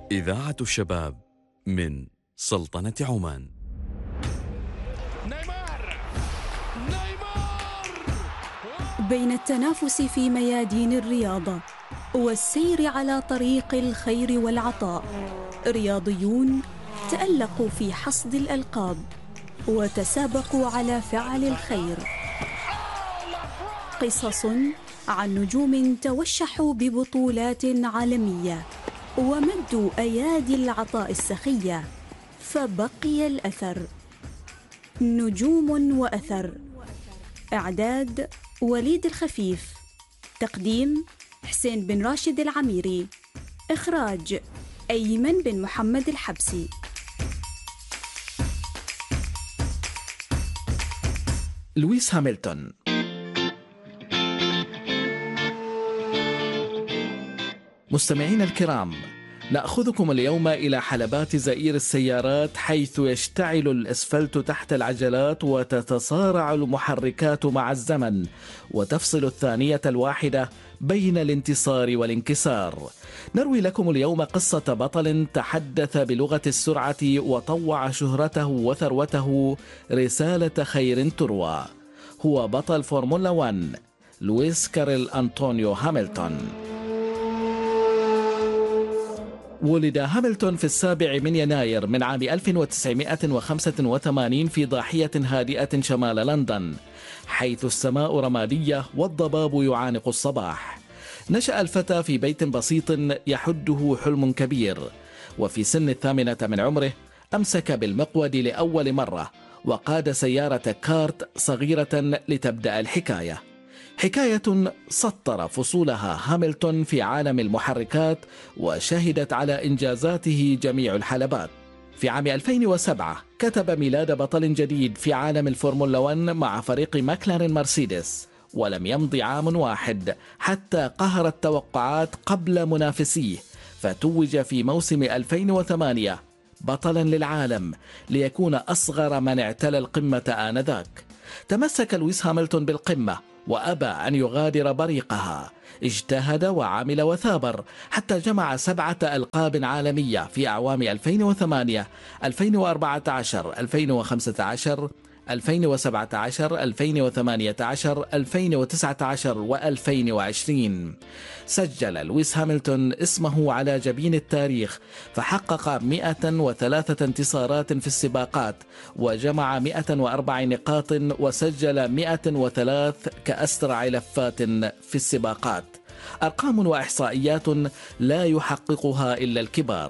إذاعة الشباب من سلطنة عمان. بين التنافس في ميادين الرياضة والسير على طريق الخير والعطاء، رياضيون تألقوا في حصد الألقاب وتسابقوا على فعل الخير. قصص عن نجوم توشحوا ببطولات عالمية ومدوا أيادي العطاء السخية فبقي الأثر. نجوم وأثر. إعداد وليد الخفيف. تقديم حسين بن راشد العميري. إخراج أيمن بن محمد الحبسي. لويس هاملتون. مستمعين الكرام، نأخذكم اليوم إلى حلبات زئير السيارات، حيث يشتعل الأسفلت تحت العجلات وتتصارع المحركات مع الزمن، وتفصل الثانية الواحدة بين الانتصار والانكسار. نروي لكم اليوم قصة بطل تحدث بلغة السرعة وطوع شهرته وثروته رسالة خير تروى. هو بطل فورمولا 1 لويس كارل أنطونيو هاملتون. ولد هاملتون في 7 من يناير من عام 1985 في ضاحية هادئة شمال لندن، حيث السماء رمادية والضباب يعانق الصباح. نشأ الفتى في بيت بسيط يحده حلم كبير، وفي سن 8 من عمره أمسك بالمقود لأول مرة وقاد سيارة كارت صغيرة لتبدأ الحكاية. حكاية سطر فصولها هاملتون في عالم المحركات وشهدت على إنجازاته جميع الحلبات. في عام 2007 كتب ميلاد بطل جديد في عالم الفورمولا 1 مع فريق ماكلارين مرسيدس، ولم يمض عام واحد حتى قهر التوقعات قبل منافسيه، فتوج في موسم 2008 بطلا للعالم ليكون أصغر من اعتلى القمة آنذاك. تمسك لويس هاملتون بالقمة وأبى أن يغادر بريقها. اجتهد وعمل وثابر حتى جمع 7 ألقاب عالمية في أعوام 2008 2014 2015 2017 2018 2019 و2020. سجل لويس هاملتون اسمه على جبين التاريخ، فحقق 103 انتصارات في السباقات، وجمع 104 نقاط، وسجل 103 كأسرع لفات في السباقات. أرقام وإحصائيات لا يحققها إلا الكبار.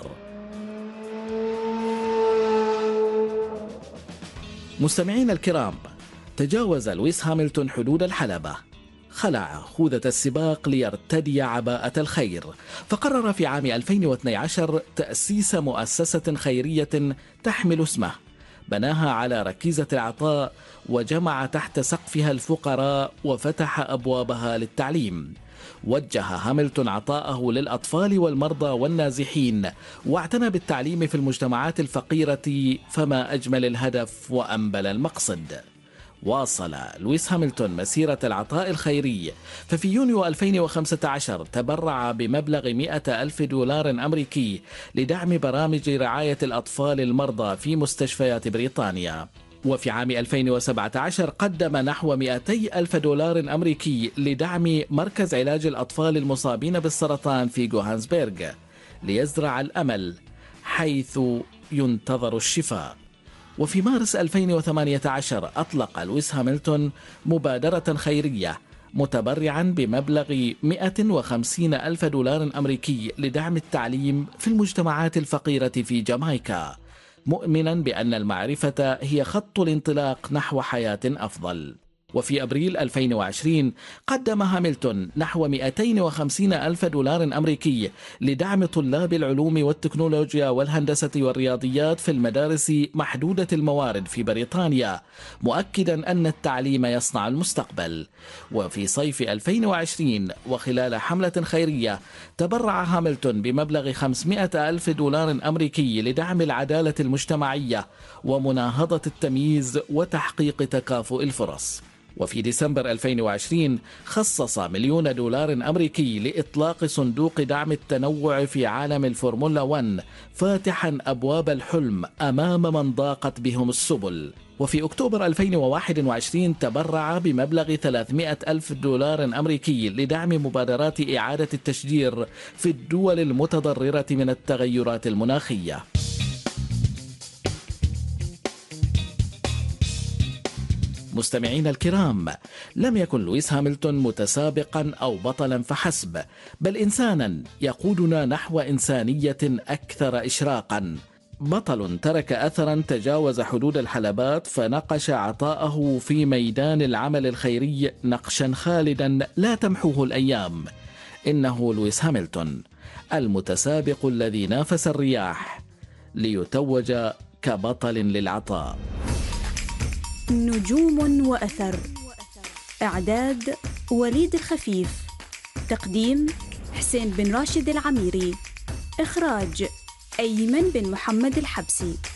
مستمعين الكرام، تجاوز لويس هاملتون حدود الحلبة، خلع خوذة السباق ليرتدي عباءة الخير، فقرر في عام 2012 تأسيس مؤسسة خيرية تحمل اسمه. بناها على ركيزة العطاء وجمع تحت سقفها الفقراء وفتح أبوابها للتعليم. وجه هاملتون عطاءه للأطفال والمرضى والنازحين، واعتنى بالتعليم في المجتمعات الفقيرة، فما أجمل الهدف وأنبل المقصد. واصل لويس هاملتون مسيرة العطاء الخيري، ففي يونيو 2015 تبرع بمبلغ 100,000 دولار أمريكي لدعم برامج رعاية الأطفال المرضى في مستشفيات بريطانيا. وفي عام 2017 قدم نحو 200,000 دولار أمريكي لدعم مركز علاج الأطفال المصابين بالسرطان في جوهانسبرغ، ليزرع الأمل حيث ينتظر الشفاء. وفي مارس 2018 أطلق لويس هاملتون مبادرة خيرية متبرعا بمبلغ 150,000 دولار أمريكي لدعم التعليم في المجتمعات الفقيرة في جامايكا، مؤمنا بأن المعرفة هي خط الانطلاق نحو حياة أفضل. وفي أبريل 2020 قدم هاملتون نحو 250,000 دولار أمريكي لدعم طلاب العلوم والتكنولوجيا والهندسة والرياضيات في المدارس محدودة الموارد في بريطانيا، مؤكدا أن التعليم يصنع المستقبل. وفي صيف 2020 وخلال حملة خيرية تبرع هاملتون بمبلغ 500,000 دولار أمريكي لدعم العدالة المجتمعية ومناهضة التمييز وتحقيق تكافؤ الفرص. وفي ديسمبر 2020 خصص $1,000,000 أمريكي لإطلاق صندوق دعم التنوع في عالم الفورمولا 1، فاتحا أبواب الحلم أمام من ضاقت بهم السبل. وفي أكتوبر 2021 تبرع بمبلغ $300,000 أمريكي لدعم مبادرات إعادة التشجير في الدول المتضررة من التغيرات المناخية. مستمعين الكرام، لم يكن لويس هاملتون متسابقا أو بطلا فحسب، بل إنسانا يقودنا نحو إنسانية أكثر إشراقا. بطل ترك أثرا تجاوز حدود الحلبات، فنقش عطاءه في ميدان العمل الخيري نقشا خالدا لا تمحوه الأيام. إنه لويس هاملتون، المتسابق الذي نافس الرياح ليتوج كبطل للعطاء. نجوم وأثر. إعداد وليد الخفيف. تقديم حسين بن راشد العميري. إخراج أيمن بن محمد الحبسي.